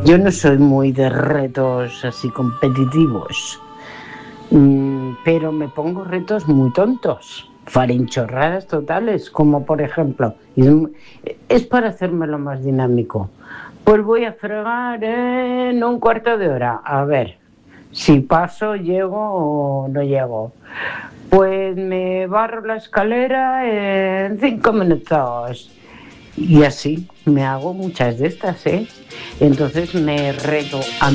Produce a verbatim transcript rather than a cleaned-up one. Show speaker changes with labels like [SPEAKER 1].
[SPEAKER 1] Yo no soy muy de retos así competitivos, mm, pero me pongo retos muy tontos, farinchorradas totales, como por ejemplo, es, es para hacérmelo más dinámico. Pues voy a fregar en un cuarto de hora, a ver si paso, llego o no llego. Pues me barro la escalera en cinco minutos. Y así me hago muchas de estas, ¿eh? Entonces me reto a